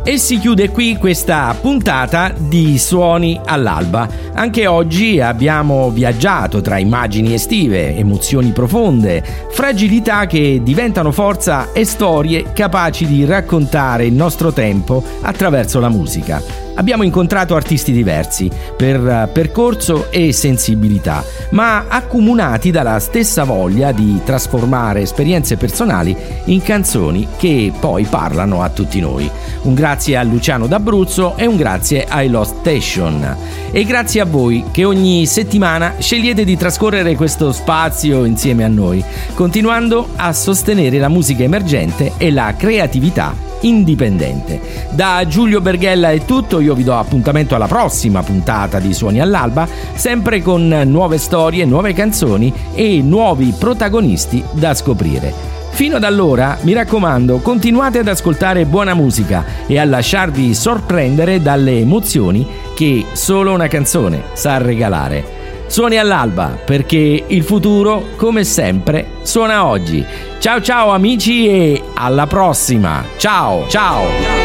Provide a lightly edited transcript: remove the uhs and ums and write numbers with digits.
E si chiude qui questa puntata di Suoni all'Alba. Anche oggi abbiamo viaggiato tra immagini estive, emozioni profonde, fragilità che diventano forza e storie capaci di raccontare il nostro tempo attraverso la musica. Abbiamo incontrato artisti diversi per percorso e sensibilità, ma accomunati dalla stessa voglia di trasformare esperienze personali in canzoni che poi parlano a tutti noi. Un grazie a Luciano d'Abruzzo e un grazie ai Lost Station. E grazie a voi che ogni settimana scegliete di trascorrere questo spazio insieme a noi, continuando a sostenere la musica emergente e la creatività indipendente. Da Giulio Berghella è tutto, io vi do appuntamento alla prossima puntata di Suoni all'Alba, sempre con nuove storie, nuove canzoni e nuovi protagonisti da scoprire. Fino ad allora, mi raccomando, continuate ad ascoltare buona musica e a lasciarvi sorprendere dalle emozioni che solo una canzone sa regalare. Suoni all'alba, perché il futuro, come sempre, suona oggi. Ciao ciao amici e alla prossima. Ciao ciao.